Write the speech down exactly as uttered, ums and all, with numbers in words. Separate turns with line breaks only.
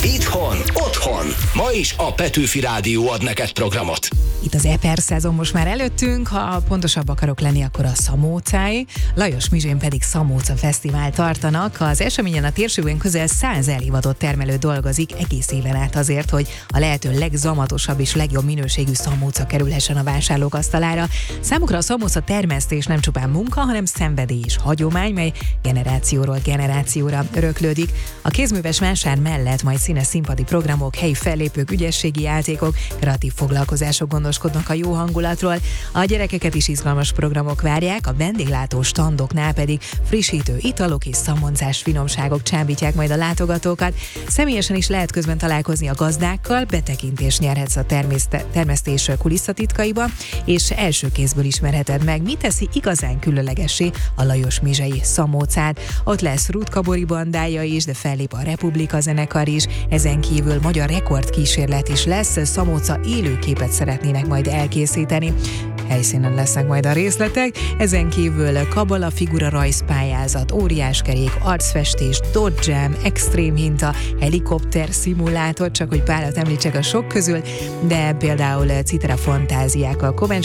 Itthon, otthon. Ma is a Petőfi Rádió ad neked programot.
Itt az Eper szezon most már előttünk, ha pontosabb akarok lenni, akkor a Szamócáé. Lajos Mizsén pedig Szamóca Fesztivál tartanak. Az eseményen a térségben közel száz elhivadott termelő dolgozik egész éven át azért, hogy a lehető legzamatosabb és legjobb minőségű szamóca kerülhessen a vásárlók asztalára. Számukra a szamóca termesztés nem csupán munka, hanem szenvedély és hagyomány, mely generációról generációra öröklődik. A kézműves vásár mellett majd színes színpadi programok, helyi fellépők, ügyességi játékok, kreatív foglalkozások gondoskodnak a jó hangulatról. A gyerekeket is izgalmas programok várják, a vendéglátó standoknál pedig frissítő italok és szamoncás finomságok csábítják majd a látogatókat. Személyesen is lehet közben találkozni a gazdákkal, betekintést nyerhetsz a természte- termesztés kulisszatitkaiba, és első kézből ismerheted meg, mi teszi igazán különlegessé a Lajos Mizsei Szamócát. Ott lesz Ruth Kabori bandája is, de fellép a Republika zenekar is, ezen kívül magyar rekordkísérlet is lesz, Szamóca élőképet szeretnének majd elkészíteni. Helyszínen lesznek majd a részletek, ezen kívül kabala figura rajzpályázat, óriáskerék, arcfestés, dodge jam, extrém hinta, helikopter szimulátor, csak hogy párat említsek a sok közül, de például Citra fantáziákkal, Kovács